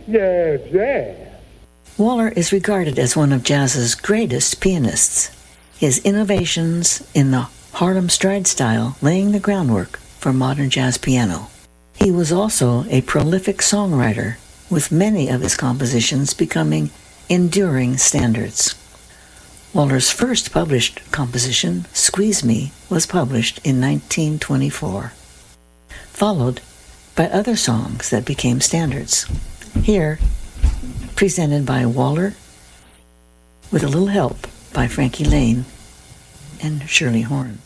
Yes, yes. Waller is regarded as one of jazz's greatest pianists, his innovations in the Harlem Stride style laying the groundwork for modern jazz piano. He was also a prolific songwriter, with many of his compositions becoming enduring standards. Waller's first published composition, Squeeze Me, was published in 1924, followed by other songs that became standards. Here, presented by Waller, with a little help by Frankie Laine and Shirley Horn.